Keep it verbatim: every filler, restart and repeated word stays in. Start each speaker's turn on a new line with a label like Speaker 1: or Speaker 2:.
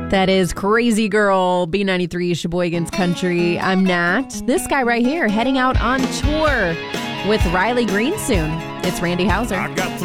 Speaker 1: That is Crazy Girl, B ninety-three, Sheboygan's Country. I'm Nat. This guy right here heading out on tour with Riley Green soon. It's Randy Hauser.
Speaker 2: I got